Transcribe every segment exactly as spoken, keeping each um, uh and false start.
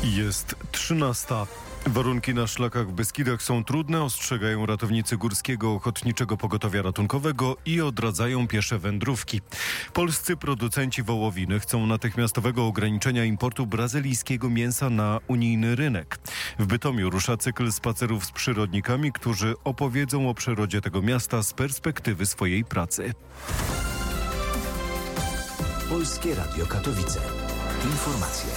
Jest trzynasta. Warunki na szlakach w Beskidach są trudne, ostrzegają ratownicy Górskiego Ochotniczego Pogotowia Ratunkowego i odradzają piesze wędrówki. Polscy producenci wołowiny chcą natychmiastowego ograniczenia importu brazylijskiego mięsa na unijny rynek. W Bytomiu rusza cykl spacerów z przyrodnikami, którzy opowiedzą o przyrodzie tego miasta z perspektywy swojej pracy. Polskie Radio Katowice. Informacje.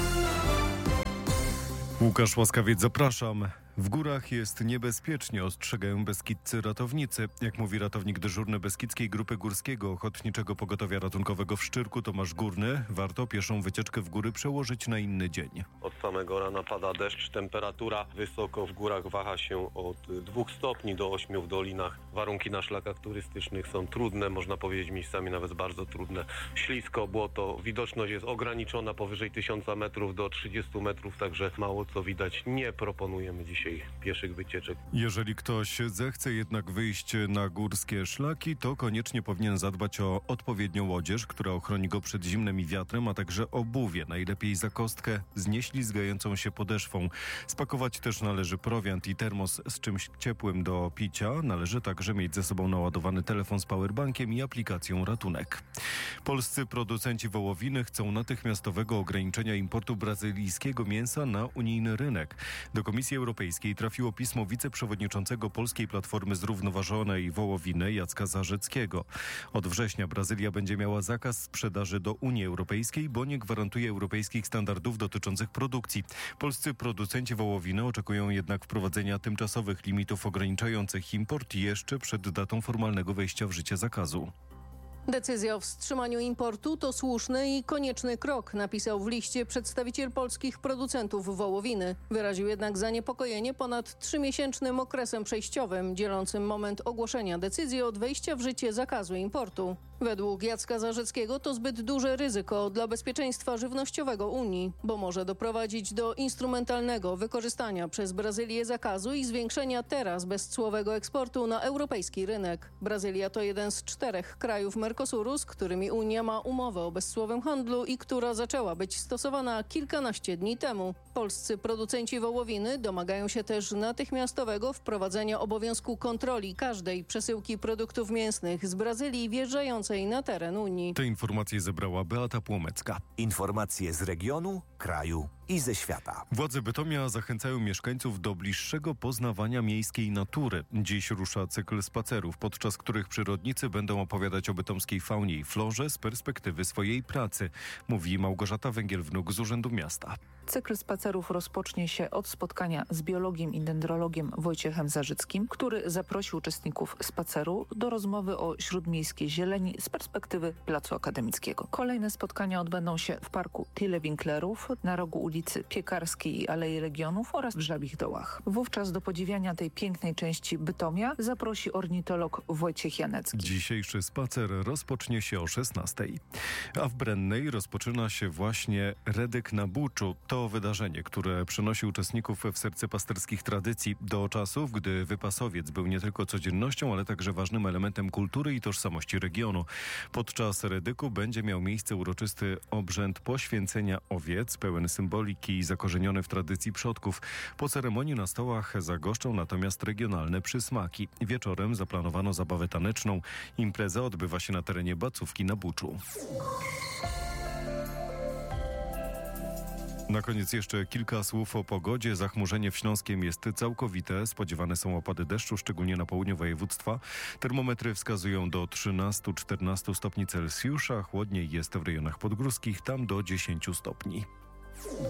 Łukasz Łaskawiec, zapraszam. W górach jest niebezpiecznie, ostrzegają beskidzcy ratownicy. Jak mówi ratownik dyżurny Beskidzkiej Grupy Górskiego Ochotniczego Pogotowia Ratunkowego w Szczyrku Tomasz Górny, warto pieszą wycieczkę w góry przełożyć na inny dzień. Od samego rana pada deszcz, temperatura wysoko w górach waha się od dwóch stopni do ośmiu w dolinach. Warunki na szlakach turystycznych są trudne, można powiedzieć miejscami nawet bardzo trudne. Ślisko, błoto, widoczność jest ograniczona powyżej tysiąca metrów do trzydziestu metrów, także mało co widać. Nie proponujemy dzisiaj pieszych wycieczek. Jeżeli ktoś zechce jednak wyjść na górskie szlaki, to koniecznie powinien zadbać o odpowiednią odzież, która ochroni go przed zimnem i wiatrem, a także obuwie. Najlepiej za kostkę z nieślizgającą się podeszwą. Spakować też należy prowiant i termos z czymś ciepłym do picia. Należy także mieć ze sobą naładowany telefon z powerbankiem i aplikacją Ratunek. Polscy producenci wołowiny chcą natychmiastowego ograniczenia importu brazylijskiego mięsa na unijny rynek. Do Komisji Europejskiej trafiło pismo wiceprzewodniczącego Polskiej Platformy Zrównoważonej Wołowiny Jacka Zarzeckiego. Od września Brazylia będzie miała zakaz sprzedaży do Unii Europejskiej, bo nie gwarantuje europejskich standardów dotyczących produkcji. Polscy producenci wołowiny oczekują jednak wprowadzenia tymczasowych limitów ograniczających import jeszcze przed datą formalnego wejścia w życie zakazu. Decyzja o wstrzymaniu importu to słuszny i konieczny krok, napisał w liście przedstawiciel polskich producentów wołowiny. Wyraził jednak zaniepokojenie ponad trzymiesięcznym okresem przejściowym, dzielącym moment ogłoszenia decyzji od wejścia w życie zakazu importu. Według Jacka Zarzeckiego to zbyt duże ryzyko dla bezpieczeństwa żywnościowego Unii, bo może doprowadzić do instrumentalnego wykorzystania przez Brazylię zakazu i zwiększenia teraz bezcłowego eksportu na europejski rynek. Brazylia to jeden z czterech krajów Mercosuru, z którymi Unia ma umowę o bezcłowym handlu i która zaczęła być stosowana kilkanaście dni temu. Polscy producenci wołowiny domagają się też natychmiastowego wprowadzenia obowiązku kontroli każdej przesyłki produktów mięsnych z Brazylii wjeżdżającej na teren Unii. Te informacje zebrała Beata Płomecka. Informacje z regionu, kraju i ze świata. Władze Bytomia zachęcają mieszkańców do bliższego poznawania miejskiej natury. Dziś rusza cykl spacerów, podczas których przyrodnicy będą opowiadać o bytomskiej faunie i florze z perspektywy swojej pracy, mówi Małgorzata Węgiel-Wnuk z Urzędu Miasta. Cykl spacerów rozpocznie się od spotkania z biologiem i dendrologiem Wojciechem Zarzyckim, który zaprosił uczestników spaceru do rozmowy o śródmiejskiej zieleni z perspektywy Placu Akademickiego. Kolejne spotkania odbędą się w parku Tyle Winklerów, na rogu ulicy Piekarskiej i Alei Legionów oraz w Żabich Dołach. Wówczas do podziwiania tej pięknej części Bytomia zaprosi ornitolog Wojciech Janecki. Dzisiejszy spacer rozpocznie się o szesnastej. A w Brennej rozpoczyna się właśnie Redek na Buczu. To wydarzenie, które przenosi uczestników w serce pasterskich tradycji do czasów, gdy wypasowiec był nie tylko codziennością, ale także ważnym elementem kultury i tożsamości regionu. Podczas Redyku będzie miał miejsce uroczysty obrzęd poświęcenia owiec, pełen symboliki i zakorzeniony w tradycji przodków. Po ceremonii na stołach zagoszczą natomiast regionalne przysmaki. Wieczorem zaplanowano zabawę taneczną. Impreza odbywa się na terenie Bacówki na Buczu. Na koniec jeszcze kilka słów o pogodzie. Zachmurzenie w Śląskiem jest całkowite. Spodziewane są opady deszczu, szczególnie na południu województwa. Termometry wskazują do trzynastu do czternastu stopni Celsjusza. Chłodniej jest w rejonach podgórskich, tam do dziesięciu stopni.